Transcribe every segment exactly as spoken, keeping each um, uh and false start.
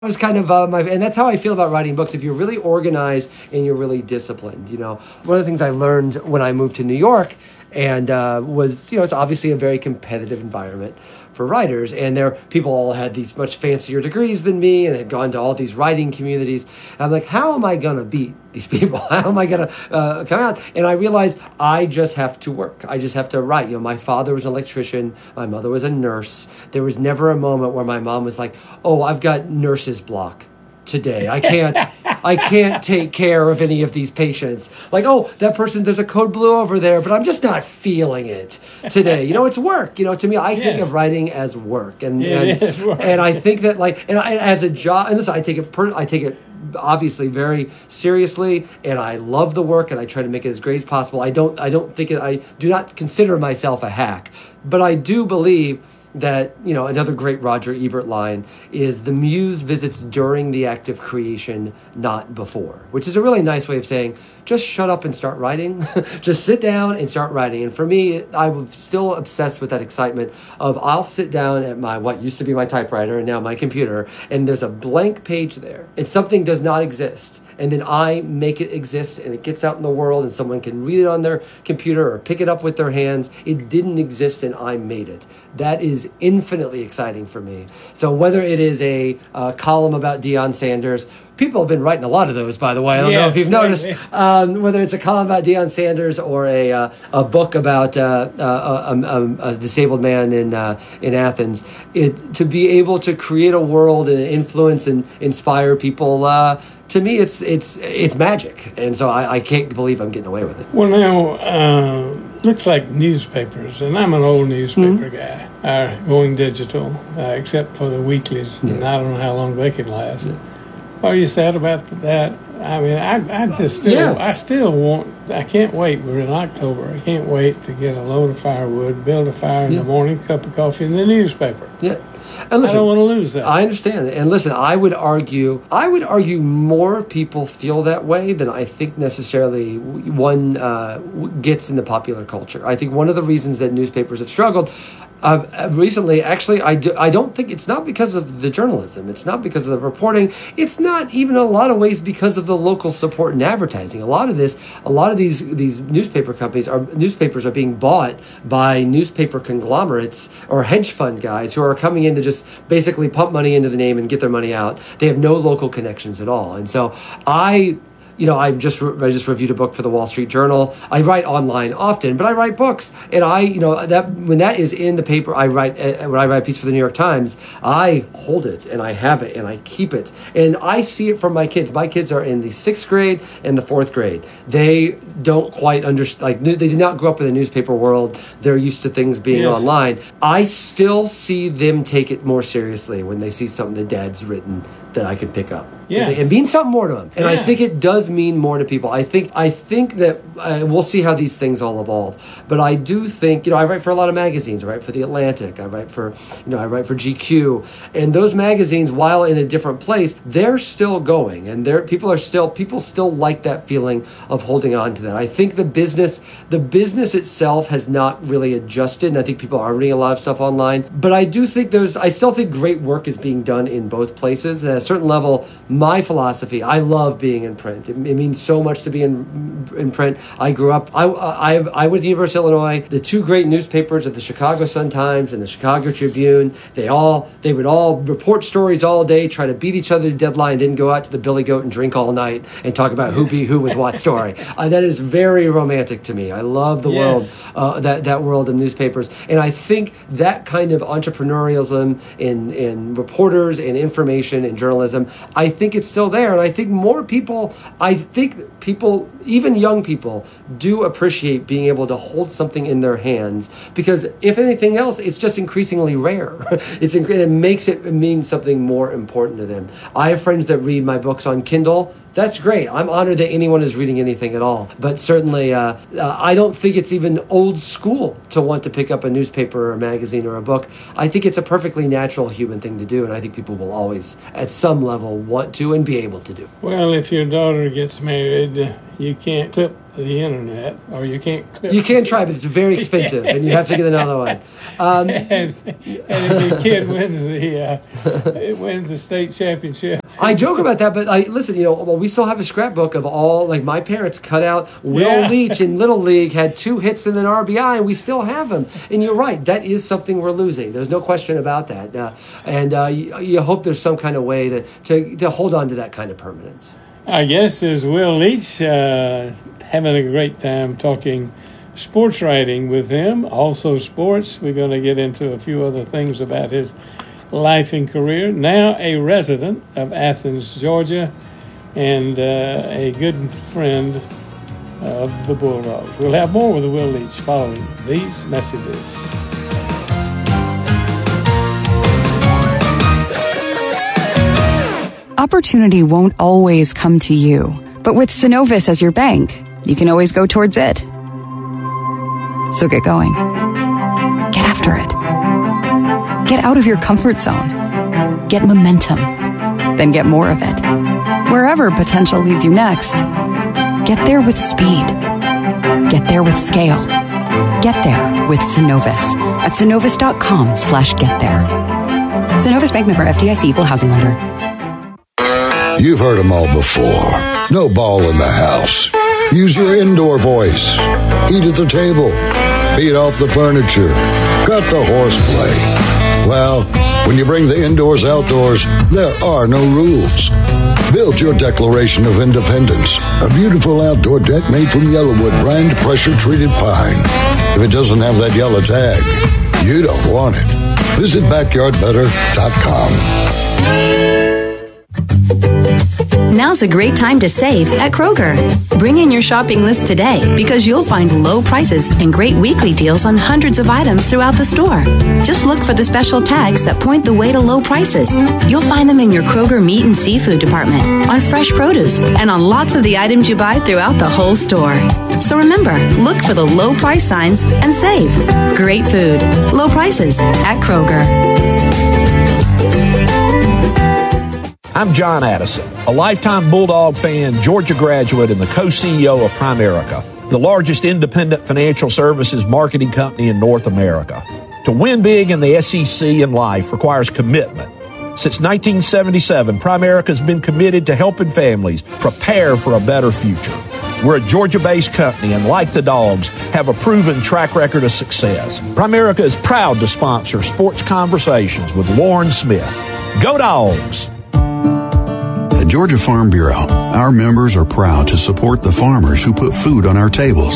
was kind of uh, my, and that's how I feel about writing books. If you're really organized and you're really disciplined, you know, one of the things I learned when I moved to New York and uh, was, you know, it's obviously a very competitive environment for writers, and there people all had these much fancier degrees than me and had gone to all these writing communities. And I'm like, how am I gonna beat these people? How am I gonna uh, come out? And I realized I just have to work. I just have to write. You know, my father was an electrician. My mother was a nurse. There was never a moment where my mom was like, "Oh, I've got nurse's block today. I can't." I can't take care of any of these patients. Like, oh, that person, there's a code blue over there, but I'm just not feeling it today. You know, it's work. You know, to me, I yes. think of writing as work, and it and, work. and I think that like, and I, as a job, and listen, I take it, per, I take it obviously very seriously, and I love the work, and I try to make it as great as possible. I don't, I don't think it. I do not consider myself a hack, but I do believe that, you know, another great Roger Ebert line is the muse visits during the act of creation, not before, which is a really nice way of saying, just shut up and start writing. Just sit down and start writing. And for me, I'm still obsessed with that excitement of I'll sit down at my, what used to be my typewriter and now my computer, and there's a blank page there and something does not exist. And then I make it exist and it gets out in the world and someone can read it on their computer or pick it up with their hands. It didn't exist and I made it. That is infinitely exciting for me. So whether it is a uh, column about Deion Sanders, people have been writing a lot of those, by the way. I don't yes, know if you've noticed. Um, whether it's a column about Deion Sanders or a uh, a book about uh, uh, a, a, a disabled man in uh, in Athens, it to be able to create a world and influence and inspire people. Uh, to me, it's it's it's magic, and so I, I can't believe I'm getting away with it. Well, now uh, looks like newspapers, and I'm an old newspaper mm-hmm. guy, are going digital, uh, except for the weeklies, yeah. and I don't know how long they can last. Yeah. What are you sad about that? I mean, I, I just still, yeah. I still want, I can't wait. We're in October. I can't wait to get a load of firewood, build a fire in yeah. the morning, cup of coffee, and the newspaper. Yeah. And listen, I don't want to lose that. I understand. And listen, I would argue, I would argue more people feel that way than I think necessarily one uh, gets in the popular culture. I think one of the reasons that newspapers have struggled Uh, recently, actually, I, do, I don't think it's not because of the journalism. It's not because of the reporting. It's not even in a lot of ways because of the local support and advertising. A lot of this, a lot of these these newspaper companies are newspapers are being bought by newspaper conglomerates or hedge fund guys who are coming in to just basically pump money into the name and get their money out. They have no local connections at all. And so I. You know, I've just re- I just reviewed a book for the Wall Street Journal. I write online often, but I write books, and I, you know, that when that is in the paper, I write uh, when I write a piece for the New York Times, I hold it and I have it and I keep it, and I see it from my kids. My kids are in the sixth grade and the fourth grade. They don't quite understand. Like they did not grow up in the newspaper world. They're used to things being yes. online. I still see them take it more seriously when they see something that Dad's written that I can pick up. Yeah, and, and mean something more to them. And yeah. I think it does mean more to people. I think I think that uh, we'll see how these things all evolve. But I do think, you know, I write for a lot of magazines. I write for The Atlantic. I write for, you know, I write for G Q. And those magazines, while in a different place, they're still going. And they're, people are still, people still like that feeling of holding on to that. I think the business, the business itself has not really adjusted. And I think people are reading a lot of stuff online. But I do think there's, I still think great work is being done in both places. And at a certain level, my philosophy, I love being in print. It, it means so much to be in in print. I grew up, I, I, I went to the University of Illinois. The two great newspapers are the Chicago Sun-Times and the Chicago Tribune. They all, they would all report stories all day, try to beat each other to deadline, then go out to the Billy Goat and drink all night and talk about who beat who with what story. Uh, that is very romantic to me. I love the yes. world, uh, that, that world of newspapers. And I think that kind of entrepreneurialism in, in reporters and information and journalism, I think it's still there. And I think more people, I think people, even young people, do appreciate being able to hold something in their hands, because if anything else, it's just increasingly rare. It's it makes it mean something more important to them. I have friends that read my books on Kindle. That's great. I'm honored that anyone is reading anything at all. But certainly, uh, uh, I don't think it's even old school to want to pick up a newspaper or a magazine or a book. I think it's a perfectly natural human thing to do, and I think people will always, at some level, want to and be able to do. Well, if your daughter gets married, you can't clip the internet, or you can't clip. You can try, but it's very expensive, and you have to get another one. Um, and, and if your kid wins the uh, it wins the state championship. I joke about that, but I listen. You know, well, we still have a scrapbook of all. Like my parents cut out Will Yeah. Leach in Little League, had two hits and an R B I, and we still have him. And you're right, that is something we're losing. There's no question about that. Uh, and uh, you, you hope there's some kind of way to, to to hold on to that kind of permanence. I guess there's Will Leach, uh, having a great time talking sports writing with him. Also sports. We're going to get into a few other things about his life and career. Now a resident of Athens, Georgia, and uh, a good friend of the Bulldogs. We'll have more with Will Leach following these messages. Opportunity won't always come to you, but with Synovus as your bank, you can always go towards it. So get going. Get after it. Get out of your comfort zone. Get momentum. Then get more of it. Wherever potential leads you next, get there with speed. Get there with scale. Get there with Synovus at synovus.com slash get there. Synovus Bank member F D I C equal housing lender. You've heard them all before. No ball in the house. Use your indoor voice. Eat at the table. Feed off the furniture. Cut the horseplay. Well, when you bring the indoors outdoors, there are no rules. Build your Declaration of Independence, a beautiful outdoor deck made from Yellowwood brand pressure-treated pine. If it doesn't have that yellow tag, you don't want it. Visit backyard better dot com. Now's a great time to save at Kroger. Bring in your shopping list today because you'll find low prices and great weekly deals on hundreds of items throughout the store. Just look for the special tags that point the way to low prices. You'll find them in your Kroger meat and seafood department, on fresh produce, and on lots of the items you buy throughout the whole store. So remember, look for the low price signs and save. Great food, low prices at Kroger. I'm John Addison, a lifetime Bulldog fan, Georgia graduate, and the co-C E O of Primerica, the largest independent financial services marketing company in North America. To win big in the S E C and life requires commitment. Since nineteen seventy-seven, Primerica has been committed to helping families prepare for a better future. We're a Georgia-based company and, like the Dogs, have a proven track record of success. Primerica is proud to sponsor Sports Conversations with Lauren Smith. Go Dogs! At Georgia Farm Bureau, our members are proud to support the farmers who put food on our tables.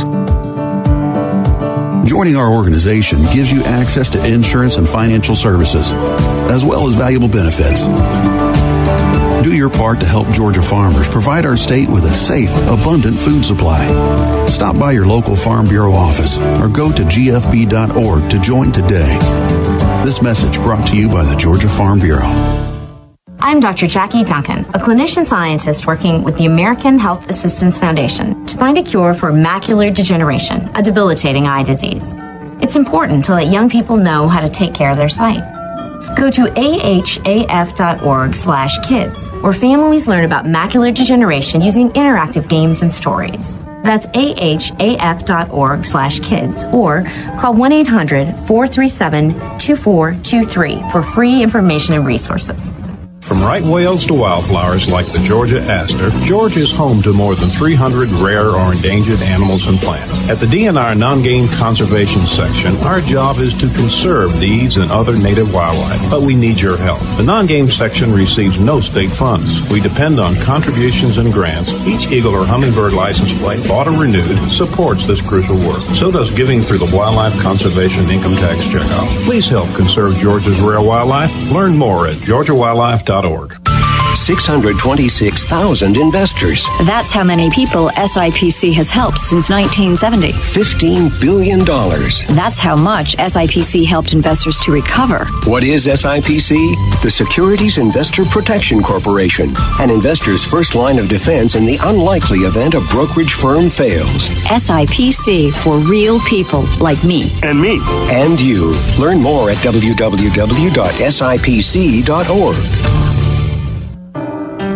Joining our organization gives you access to insurance and financial services, as well as valuable benefits. Do your part to help Georgia farmers provide our state with a safe, abundant food supply. Stop by your local Farm Bureau office or go to G F B dot org to join today. This message brought to you by the Georgia Farm Bureau. I'm Doctor Jackie Duncan, a clinician scientist working with the American Health Assistance Foundation to find a cure for macular degeneration, a debilitating eye disease. It's important to let young people know how to take care of their sight. Go to ahaf.org slash kids, where families learn about macular degeneration using interactive games and stories. That's ahaf.org slash kids, or call one eight hundred four three seven two four two three for free information and resources. From right whales to wildflowers like the Georgia aster, Georgia is home to more than three hundred rare or endangered animals and plants. At the D N R Non-Game Conservation Section, our job is to conserve these and other native wildlife, but we need your help. The Non-Game Section receives no state funds. We depend on contributions and grants. Each eagle or hummingbird license plate, bought or renewed, supports this crucial work. So does giving through the Wildlife Conservation Income Tax Checkoff. Please help conserve Georgia's rare wildlife. Learn more at georgia wildlife dot org. six hundred twenty-six thousand investors. That's how many people S I P C has helped since nineteen seventy. fifteen billion dollars. That's how much S I P C helped investors to recover. What is S I P C? The Securities Investor Protection Corporation, an investor's first line of defense in the unlikely event a brokerage firm fails. S I P C for real people like me. And me. And you. Learn more at w w w dot s i p c dot org.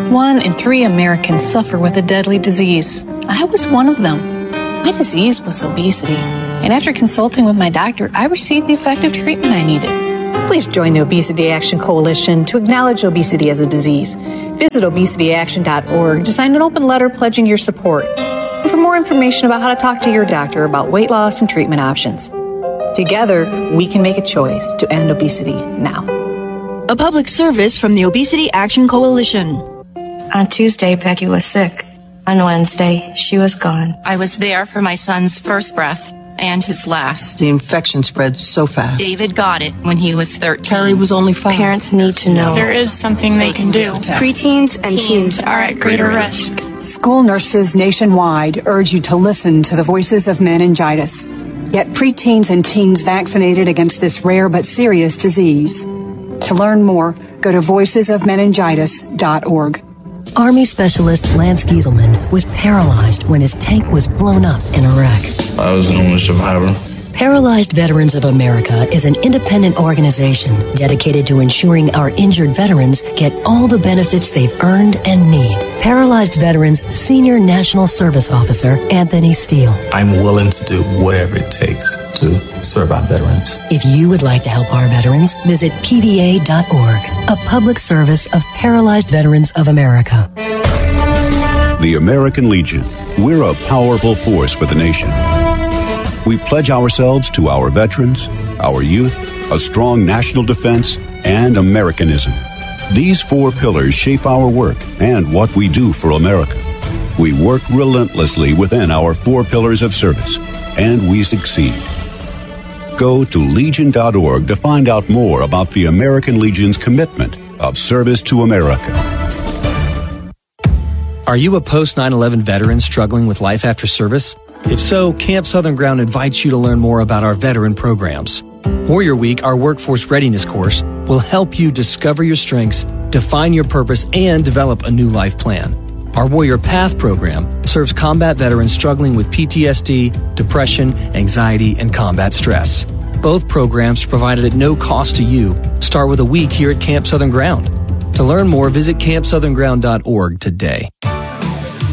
One in three Americans suffer with a deadly disease. I was one of them. My disease was obesity, and after consulting with my doctor, I received the effective treatment I needed. Please join the Obesity Action Coalition to acknowledge obesity as a disease. Visit obesity action dot org to sign an open letter pledging your support. And for more information about how to talk to your doctor about weight loss and treatment options. Together, we can make a choice to end obesity now. A public service from the Obesity Action Coalition. On Tuesday, Becky was sick. On Wednesday, she was gone. I was there for my son's first breath and his last. The infection spread so fast. David got it when he was thirteen. Terry was only five. Parents need to know. There is something they can do. Preteens and teens are at greater risk. School nurses nationwide urge you to listen to the voices of meningitis. Get preteens and teens vaccinated against this rare but serious disease. To learn more, go to voices of meningitis dot org. Army Specialist Lance Gieselman was paralyzed when his tank was blown up in Iraq. I was the only survivor. Paralyzed Veterans of America is an independent organization dedicated to ensuring our injured veterans get all the benefits they've earned and need. Paralyzed Veterans Senior National Service Officer Anthony Steele. I'm willing to do whatever it takes to serve our veterans. If you would like to help our veterans, visit P V A dot org, a public service of Paralyzed Veterans of America. The American Legion. We're a powerful force for the nation. We pledge ourselves to our veterans, our youth, a strong national defense, and Americanism. These four pillars shape our work and what we do for America. We work relentlessly within our four pillars of service, and we succeed. Go to legion dot org to find out more about the American Legion's commitment of service to America. Are you a post nine eleven veteran struggling with life after service? If so, Camp Southern Ground invites you to learn more about our veteran programs. Warrior Week, our workforce readiness course, will help you discover your strengths, define your purpose, and develop a new life plan. Our Warrior Path program serves combat veterans struggling with P T S D, depression, anxiety, and combat stress. Both programs are provided at no cost to you. Start with a week here at Camp Southern Ground. To learn more, visit camp southern ground dot org today.